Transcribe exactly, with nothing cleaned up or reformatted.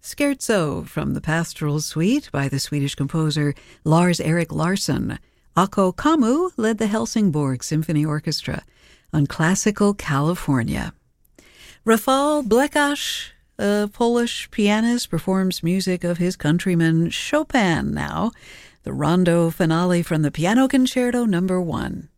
Scherzo from the Pastoral Suite by the Swedish composer Lars-Erik Larsson. Akko Kammu led the Helsingborg Symphony Orchestra on Classical California. Rafał Blekash, a Polish pianist, performs music of his countryman Chopin now. The Rondo finale from the Piano Concerto number one.